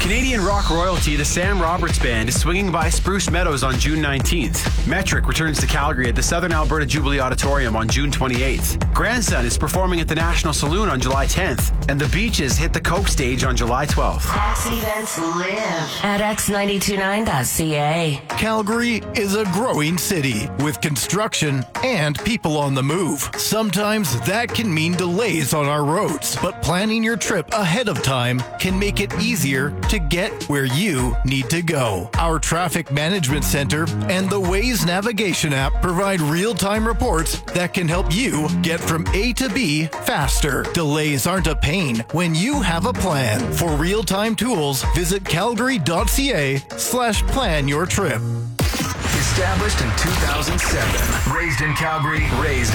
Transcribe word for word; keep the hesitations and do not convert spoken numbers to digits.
Canadian rock royalty, the Sam Roberts Band, is swinging by Spruce Meadows on June nineteenth. Metric returns to Calgary at the Southern Alberta Jubilee Auditorium on June twenty-eighth. Grandson is performing at the National Saloon on July tenth. And the Beaches hit the Coke stage on July twelfth. X events live at x nine two nine dot c a. Calgary is a growing city with construction and people on the move. Sometimes that can mean delays on our roads, but planning your trip ahead of time can make it easier to get where you need to go. Our Traffic Management Center and the Waze navigation app provide real-time reports that can help you get from A to B faster. Delays aren't a pain when you have a plan. For real-time tools, visit calgary.ca slash plan your trip. Established in two thousand seven. Raised in Calgary, raised